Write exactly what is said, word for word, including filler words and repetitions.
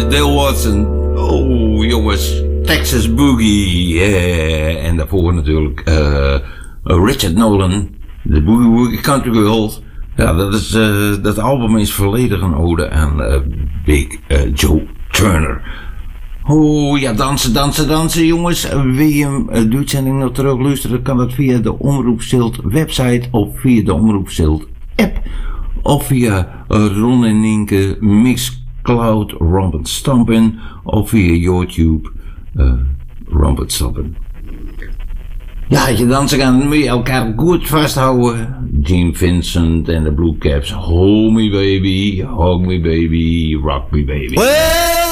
Dale Watson. Oh, jongens. Texas Boogie. Yeah. En daarvoor natuurlijk uh, Richard Nolan. De Boogie Woogie Country Girls. Ja, dat, is, uh, dat album is volledig een ode aan uh, Big uh, Joe Turner. Oh ja, dansen, dansen, dansen jongens. Wil je uh, de uitzending nog terug luisteren, kan dat via de Omroep Zilt website of via de Omroep Zilt app. Of via uh, Ron en Nienke Mixcloud Robert Stampen of via YouTube uh, Robert Stampen. Ja, als je dansen kan, moet je elkaar goed vasthouden. Gene Vincent en de Blue Caps. Hold me baby, hug me baby, rock me baby. Well!